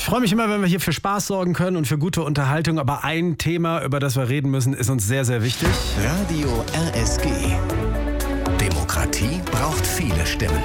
Ich freue mich immer, wenn wir hier für Spaß sorgen können und für gute Unterhaltung. Aber ein Thema, über das wir reden müssen, ist uns sehr, sehr wichtig. Radio RSG. Demokratie braucht viele Stimmen.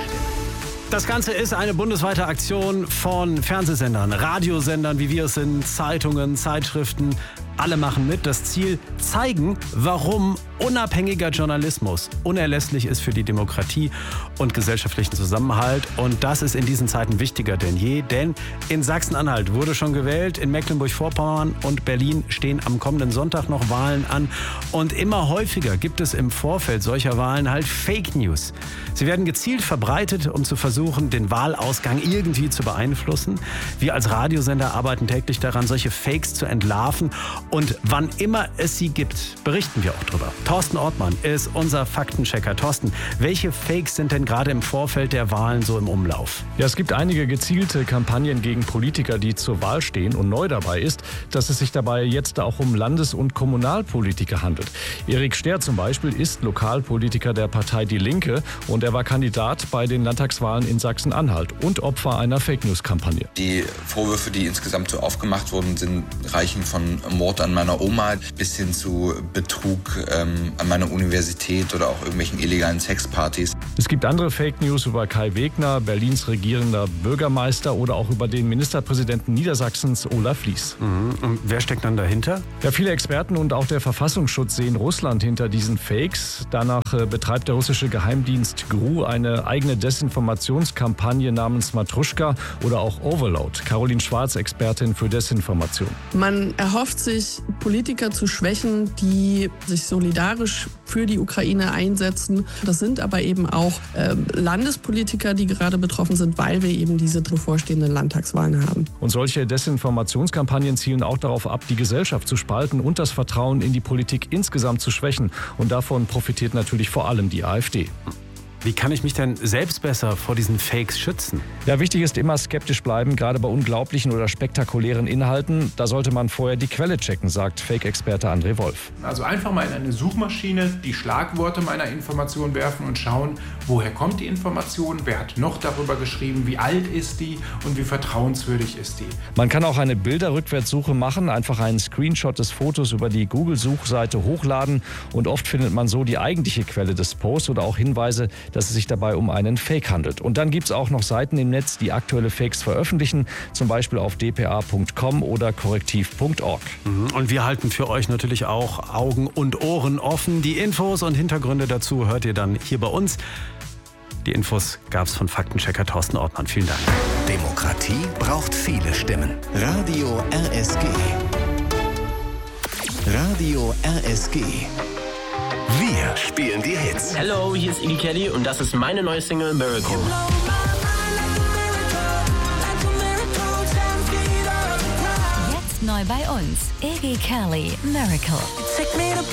Das Ganze ist eine bundesweite Aktion von Fernsehsendern, Radiosendern, wie wir es sind, Zeitungen, Zeitschriften. Alle machen mit. Das Ziel: zeigen, warum unabhängiger Journalismus unerlässlich ist für die Demokratie und gesellschaftlichen Zusammenhalt. Und das ist in diesen Zeiten wichtiger denn je. Denn in Sachsen-Anhalt wurde schon gewählt, in Mecklenburg-Vorpommern und Berlin stehen am kommenden Sonntag noch Wahlen an. Und immer häufiger gibt es im Vorfeld solcher Wahlen halt Fake News. Sie werden gezielt verbreitet, um zu versuchen, den Wahlausgang irgendwie zu beeinflussen. Wir als Radiosender arbeiten täglich daran, solche Fakes zu entlarven. Und wann immer es sie gibt, berichten wir auch drüber. Thorsten Ortmann ist unser Faktenchecker. Thorsten, welche Fakes sind denn gerade im Vorfeld der Wahlen so im Umlauf? Ja, es gibt einige gezielte Kampagnen gegen Politiker, die zur Wahl stehen. Und neu dabei ist, dass es sich dabei jetzt auch um Landes- und Kommunalpolitiker handelt. Erik Sterr zum Beispiel ist Lokalpolitiker der Partei Die Linke und er war Kandidat bei den Landtagswahlen in Sachsen-Anhalt und Opfer einer Fake-News-Kampagne. Die Vorwürfe, die insgesamt so aufgemacht wurden, reichen von Mord an meiner Oma bis hin zu Betrug an meiner Universität oder auch irgendwelchen illegalen Sexpartys. Es gibt andere Fake News über Kai Wegner, Berlins regierender Bürgermeister, oder auch über den Ministerpräsidenten Niedersachsens, Olaf Lies. Und wer steckt dann dahinter? Ja, viele Experten und auch der Verfassungsschutz sehen Russland hinter diesen Fakes. Danach betreibt der russische Geheimdienst GRU eine eigene Desinformationskampagne namens Matruschka oder auch Overload. Caroline Schwarz, Expertin für Desinformation. Man erhofft sich, Politiker zu schwächen, die sich solidarisch für die Ukraine einsetzen. Das sind aber eben auch Landespolitiker, die gerade betroffen sind, weil wir eben diese bevorstehenden Landtagswahlen haben. Und solche Desinformationskampagnen zielen auch darauf ab, die Gesellschaft zu spalten und das Vertrauen in die Politik insgesamt zu schwächen. Und davon profitiert natürlich vor allem die AfD. Wie kann ich mich denn selbst besser vor diesen Fakes schützen? Ja, wichtig ist immer skeptisch bleiben, gerade bei unglaublichen oder spektakulären Inhalten. Da sollte man vorher die Quelle checken, sagt Fake-Experte André Wolf. Also einfach mal in eine Suchmaschine die Schlagworte meiner Information werfen und schauen, woher kommt die Information, wer hat noch darüber geschrieben, wie alt ist die und wie vertrauenswürdig ist die. Man kann auch eine Bilderrückwärtssuche machen, einfach einen Screenshot des Fotos über die Google-Suchseite hochladen und oft findet man so die eigentliche Quelle des Posts oder auch Hinweise, dass es sich dabei um einen Fake handelt. Und dann gibt es auch noch Seiten im Netz, die aktuelle Fakes veröffentlichen, zum Beispiel auf dpa.com oder korrektiv.org. Und wir halten für euch natürlich auch Augen und Ohren offen. Die Infos und Hintergründe dazu hört ihr dann hier bei uns. Die Infos gab es von Faktenchecker Thorsten Ortmann. Vielen Dank. Demokratie braucht viele Stimmen. Radio RSG. Radio RSG. Wir spielen die Hits. Hallo, hier ist Iggy Kelly und das ist meine neue Single Miracle. Jetzt neu bei uns, Iggy Kelly, Miracle.